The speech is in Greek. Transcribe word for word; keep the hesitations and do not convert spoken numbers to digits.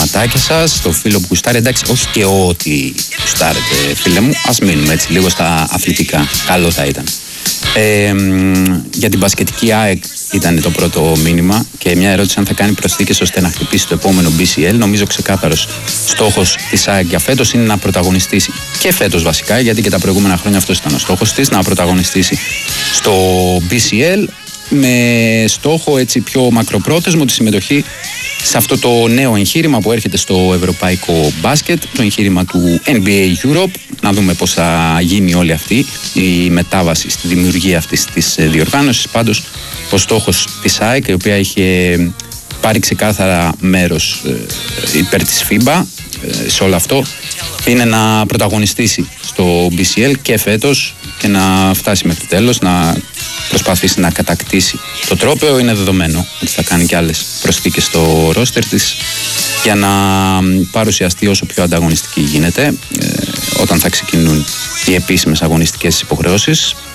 ερωτηματάκια σας, το φίλο που γουστάρει. Εντάξει, όχι και ό,τι γουστάρετε, φίλε μου. Ας μείνουμε έτσι λίγο στα αθλητικά. Καλό θα ήταν. Ε, για την μπασκετική ΑΕΚ ήταν το πρώτο μήνυμα και μια ερώτηση αν θα κάνει προσθήκες ώστε να χτυπήσει το επόμενο μπι σι ελ. Νομίζω ξεκάθαρος στόχος της ΑΕΚ για φέτος είναι να πρωταγωνιστήσει και φέτος βασικά, γιατί και τα προηγούμενα χρόνια αυτός ήταν ο στόχος της, να πρωταγωνιστήσει στο μπι σι ελ με στόχο έτσι πιο μακροπρόθεσμο τη συμμετοχή σε αυτό το νέο εγχείρημα που έρχεται στο ευρωπαϊκό μπάσκετ, το εγχείρημα του N B A Europe. Να δούμε πώς θα γίνει όλη αυτή η μετάβαση στη δημιουργία αυτής της διοργάνωσης. Πάντως ο στόχος της ΑΕΚ, η οποία είχε πάρει ξεκάθαρα μέρος υπέρ της φίμπα σε όλο αυτό, είναι να πρωταγωνιστήσει στο μπι σι ελ και φέτος και να φτάσει μέχρι το τέλος, να προσπαθήσει να κατακτήσει το τρόπαιο. Είναι δεδομένο ότι θα κάνει και άλλες προσθήκες στο ρόστερ της για να παρουσιαστεί όσο πιο ανταγωνιστική γίνεται ε, όταν θα ξεκινούν οι επίσημες αγωνιστικές υποχρεώσεις.